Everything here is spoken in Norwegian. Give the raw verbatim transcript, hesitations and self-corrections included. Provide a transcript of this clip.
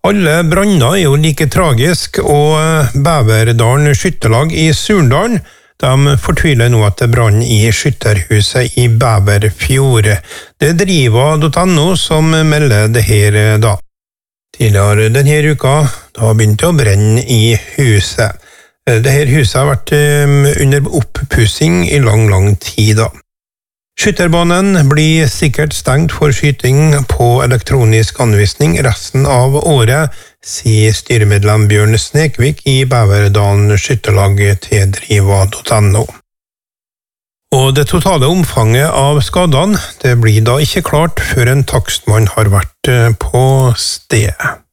Alle branner er jo like tragisk, og Bæverdalen skytterlag i Surndalen, de fortviler nå etter brann i skytterhuset i Bæverfjord. Det er driva punktum no som melder det her da. Tidligere denne uka, da begynte det å brenne i huset. Dette huset har vært under oppussing i lang, lang tid da. Skytterbanen blir sikkert stengt for skyting på elektronisk anvisning resten av året, sier styremedlem Bjørn Snekvik i Bæverdalen skytterlag til driva punktum no. Og det totale omfanget av skadene, det blir da ikke klart før en takstmann har vært på stedet.